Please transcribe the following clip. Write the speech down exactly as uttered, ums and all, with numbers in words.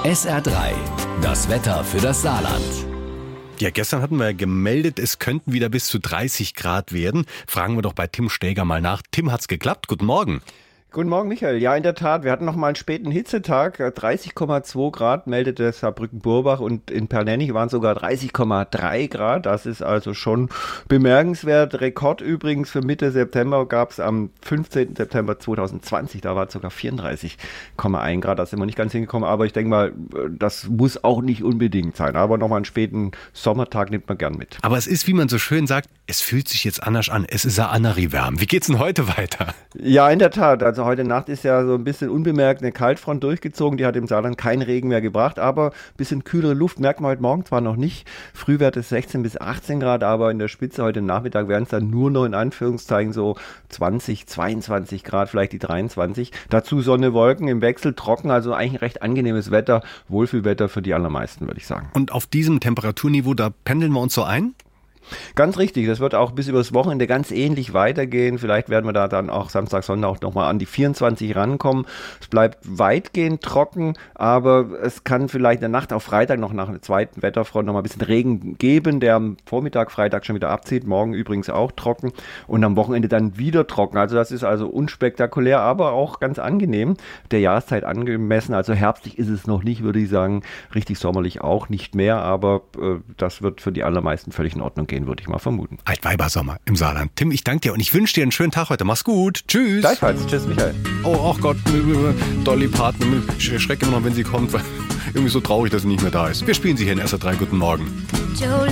S R drei, das Wetter für das Saarland. Ja, gestern hatten wir gemeldet, es könnten wieder bis zu dreißig Grad werden. Fragen wir doch bei Tim Steger mal nach. Tim, hat's geklappt? Guten Morgen. Guten Morgen, Michael. Ja, in der Tat, wir hatten noch mal einen späten Hitzetag. dreißig Komma zwei Grad meldete Saarbrücken-Burbach und in Pernennig waren sogar dreißig Komma drei Grad. Das ist also schon bemerkenswert. Rekord übrigens für Mitte September gab es am fünfzehnten September zweitausendzwanzig. Da war es sogar vierunddreißig Komma eins Grad. Da sind wir nicht ganz hingekommen, aber ich denke mal, das muss auch nicht unbedingt sein. Aber noch mal einen späten Sommertag nimmt man gern mit. Aber es ist, wie man so schön sagt, es fühlt sich jetzt anders an. Es ist ja Anari-Wärm. Wie geht's denn heute weiter? Ja, in der Tat. Also heute Nacht ist ja so ein bisschen unbemerkt eine Kaltfront durchgezogen. Die hat im Saarland keinen Regen mehr gebracht, aber ein bisschen kühlere Luft merkt man heute Morgen zwar noch nicht. Frühwert ist sechzehn bis achtzehn Grad, aber in der Spitze heute Nachmittag werden es dann nur noch in Anführungszeichen so zwanzig, zweiundzwanzig Grad, vielleicht die dreiundzwanzig. Dazu Sonne, Wolken im Wechsel, trocken, also eigentlich ein recht angenehmes Wetter. Wohlfühlwetter für die allermeisten, würde ich sagen. Und auf diesem Temperaturniveau, da pendeln wir uns so ein? Ganz richtig, das wird auch bis übers Wochenende ganz ähnlich weitergehen. Vielleicht werden wir da dann auch Samstag, Sonntag auch nochmal an die vierundzwanzig rankommen. Es bleibt weitgehend trocken, aber es kann vielleicht in der Nacht auf Freitag noch nach einer zweiten Wetterfront nochmal ein bisschen Regen geben, der am Vormittag, Freitag schon wieder abzieht. Morgen übrigens auch trocken und am Wochenende dann wieder trocken. Also das ist also unspektakulär, aber auch ganz angenehm. Der Jahreszeit angemessen, also herbstlich ist es noch nicht, würde ich sagen. Richtig sommerlich auch nicht mehr, aber äh, das wird für die allermeisten völlig in Ordnung gehen, würde ich mal vermuten. Altweibersommer im Saarland. Tim, ich danke dir und ich wünsche dir einen schönen Tag heute. Mach's gut. Tschüss. Gleichfalls. Tschüss, Michael. Oh, ach Gott, Dolly Parton. Ich schrecke immer noch, wenn sie kommt, weil irgendwie so traurig, dass sie nicht mehr da ist. Wir spielen sie hier in S R drei. Guten Morgen.